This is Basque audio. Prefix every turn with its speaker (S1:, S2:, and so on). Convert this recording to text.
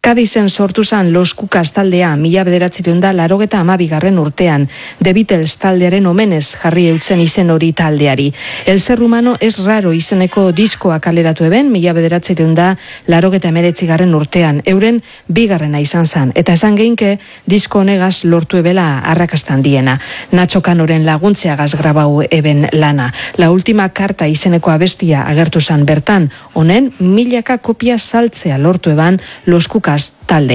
S1: Kadizen sortu zan Los Cucas taldea 1982 urtean, The Beatles taldearen omenez jarri eutzen izen hori taldeari. El ser humano es raro izeneko diskoa kaleratu eben 1989 urtean, euren bigarrena izan zan, eta esan geinke disko honegaz lortu ebela arrakastan diena. Nacho Canoren laguntzeagaz grabau eben lana. La última carta izeneko abestia agertu zan bertan, honen milaka kopia saltzea lortu eban Los Cucas taldea.